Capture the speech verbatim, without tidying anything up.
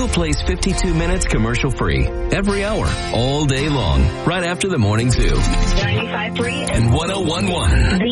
Geico plays fifty-two minutes commercial free every hour, all day long, right after the morning zoo. ninety-five point three and one oh one point one.